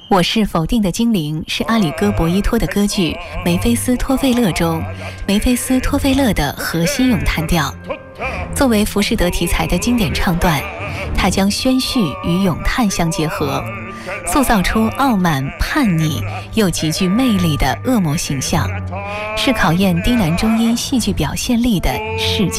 我是否定的精灵是阿里戈博伊托的歌剧《梅菲斯托费勒》中梅菲斯托费勒的核心咏叹调。作为浮士德题材的经典唱段，它将宣叙与咏叹相结合，塑造出傲慢、叛逆又极具魅力的恶魔形象，是考验低男中音戏剧表现力的世界